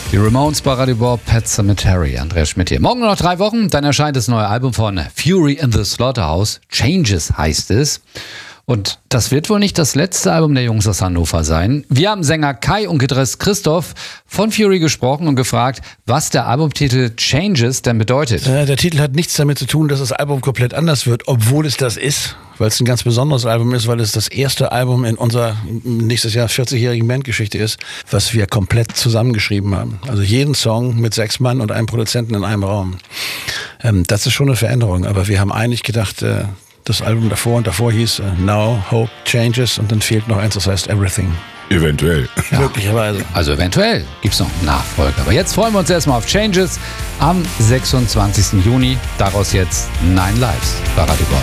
Die Ramones bei Radio Bob, Pet Sematary, Andreas Schmidt hier. Morgen nur noch 3 Wochen, dann erscheint das neue Album von Fury in the Slaughterhouse. Changes heißt es. Und das wird wohl nicht das letzte Album der Jungs aus Hannover sein. Wir haben Sänger Kai und Gitarrist Christoph von Fury gesprochen und gefragt, was der Albumtitel Changes denn bedeutet. Der Titel hat nichts damit zu tun, dass das Album komplett anders wird, obwohl es das ist, weil es ein ganz besonderes Album ist, weil es das erste Album in unserer nächstes Jahr 40-jährigen Bandgeschichte ist, was wir komplett zusammengeschrieben haben. Also jeden Song mit 6 Mann und einem Produzenten in einem Raum. Das ist schon eine Veränderung, aber wir haben eigentlich gedacht, das Album davor und davor hieß Now, Hope, Changes und dann fehlt noch eins, das heißt Everything. Eventuell. Ja. Möglicherweise. Also eventuell gibt es noch einen Nachfolger. Aber jetzt freuen wir uns erstmal auf Changes am 26. Juni. Daraus jetzt 9 Lives bei Radio Bob.